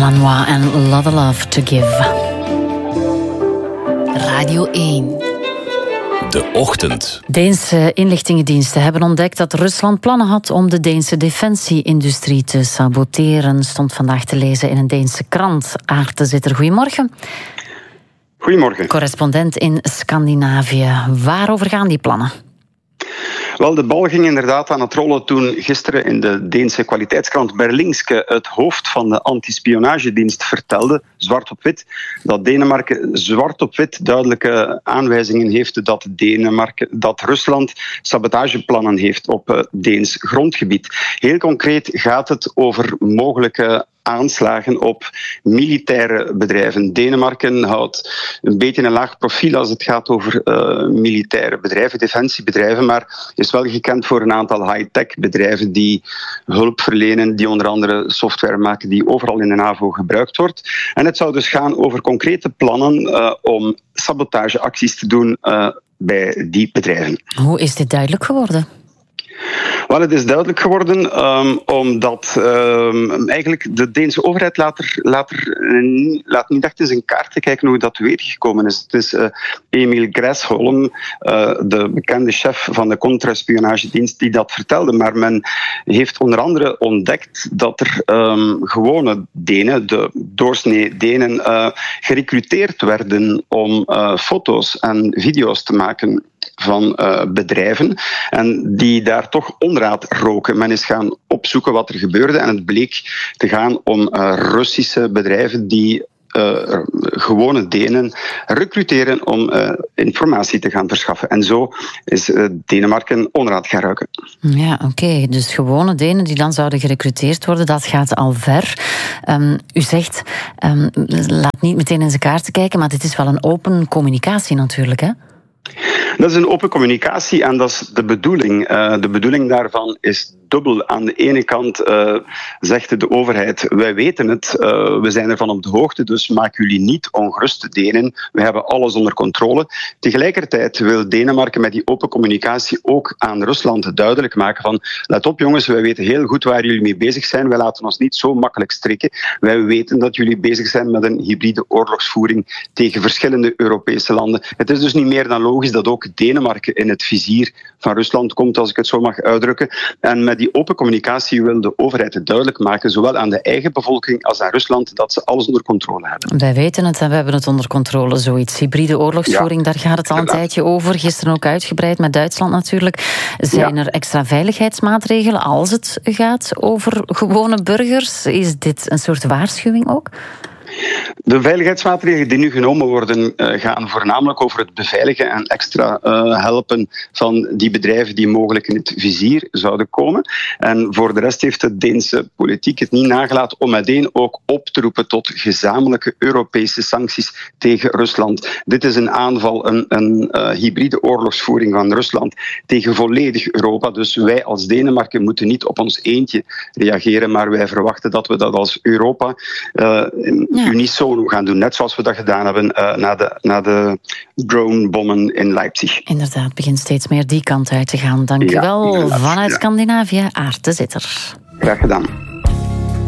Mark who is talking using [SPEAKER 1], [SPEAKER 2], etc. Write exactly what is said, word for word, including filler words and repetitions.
[SPEAKER 1] Lanois en Lot of Love to Give. Radio één.
[SPEAKER 2] De ochtend.
[SPEAKER 1] Deense inlichtingendiensten hebben ontdekt dat Rusland plannen had om de Deense defensieindustrie te saboteren. Stond vandaag te lezen in een Deense krant. Aarte Zitter, goedemorgen.
[SPEAKER 3] Goedemorgen.
[SPEAKER 1] Correspondent in Scandinavië. Waarover gaan die plannen?
[SPEAKER 3] Wel, de bal ging inderdaad aan het rollen toen gisteren in de Deense kwaliteitskrant Berlingske het hoofd van de antispionagedienst vertelde, zwart op wit, dat Denemarken zwart op wit duidelijke aanwijzingen heeft dat, Denemarken, dat Rusland sabotageplannen heeft op Deens grondgebied. Heel concreet gaat het over mogelijke aanslagen op militaire bedrijven. Denemarken houdt een beetje een laag profiel als het gaat over uh, militaire bedrijven, defensiebedrijven, maar is wel gekend voor een aantal high-tech bedrijven die hulp verlenen, die onder andere software maken die overal in de NAVO gebruikt wordt. En het zou dus gaan over concrete plannen uh, om sabotageacties te doen uh, bij die bedrijven.
[SPEAKER 1] Hoe is dit duidelijk geworden?
[SPEAKER 3] Wel, het is duidelijk geworden um, omdat um, eigenlijk de Deense overheid laat, er, laat, er, uh, laat niet echt in zijn kaart te kijken hoe dat weergekomen is. Het is uh, Emil Gräsholm, uh, de bekende chef van de contra-spionagedienst, die dat vertelde. Maar men heeft onder andere ontdekt dat er um, gewone Denen, de doorsnee Denen, uh, gerecruiteerd werden om uh, foto's en video's te maken van uh, bedrijven en die daar toch onraad roken. Men is gaan opzoeken wat er gebeurde en het bleek te gaan om uh, Russische bedrijven die Uh, gewone Denen recruteren om uh, informatie te gaan verschaffen. En zo is uh, Denemarken onraad gaan ruiken.
[SPEAKER 1] Ja, oké. Okay. Dus gewone Denen die dan zouden gerecruiteerd worden, dat gaat al ver. Um, u zegt, um, laat niet meteen in zijn kaarten kijken, maar dit is wel een open communicatie natuurlijk, hè?
[SPEAKER 3] Dat is een open communicatie en dat is de bedoeling. Uh, de bedoeling daarvan is dubbel. Aan de ene kant uh, zegt de overheid, wij weten het, uh, we zijn ervan op de hoogte, dus maak jullie niet ongerust, Denen. We hebben alles onder controle. Tegelijkertijd wil Denemarken met die open communicatie ook aan Rusland duidelijk maken van, let op jongens, wij weten heel goed waar jullie mee bezig zijn. Wij laten ons niet zo makkelijk strikken. Wij weten dat jullie bezig zijn met een hybride oorlogsvoering tegen verschillende Europese landen. Het is dus niet meer dan logisch dat ook Denemarken in het vizier van Rusland komt, als ik het zo mag uitdrukken. En met die open communicatie wil de overheid het duidelijk maken, zowel aan de eigen bevolking als aan Rusland, dat ze alles onder controle hebben.
[SPEAKER 1] Wij weten het en we hebben het onder controle. Zoiets. Hybride oorlogsvoering, ja, daar gaat het al een ja. tijdje over. Gisteren ook uitgebreid met Duitsland natuurlijk. Zijn ja. er extra veiligheidsmaatregelen als het gaat over gewone burgers? Is dit een soort waarschuwing ook?
[SPEAKER 3] De veiligheidsmaatregelen die nu genomen worden uh, gaan voornamelijk over het beveiligen en extra uh, helpen van die bedrijven die mogelijk in het vizier zouden komen. En voor de rest heeft de Deense politiek het niet nagelaten om meteen ook op te roepen tot gezamenlijke Europese sancties tegen Rusland. Dit is een aanval, een, een uh, hybride oorlogsvoering van Rusland tegen volledig Europa. Dus wij als Denemarken moeten niet op ons eentje reageren, maar wij verwachten dat we dat als Europa uh, ja. unisono gaan doen. Net zoals we dat gedaan hebben uh, na de, na de dronebommen in Leipzig.
[SPEAKER 1] Inderdaad, het begint steeds meer die kant uit te gaan. Dank u ja, wel vanuit ja. Scandinavië, Aarte Zitter.
[SPEAKER 3] Graag gedaan.